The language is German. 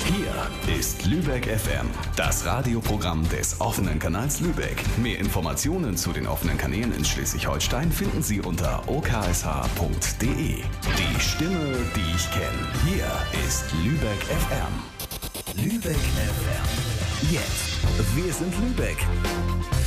Hier ist Lübeck FM, das Radioprogramm des offenen Kanals Lübeck. Mehr Informationen zu den offenen Kanälen in Schleswig-Holstein finden Sie unter oksh.de. Die Stimme, die ich kenne. Hier ist Lübeck FM. Lübeck FM. Jetzt. Wir sind Lübeck.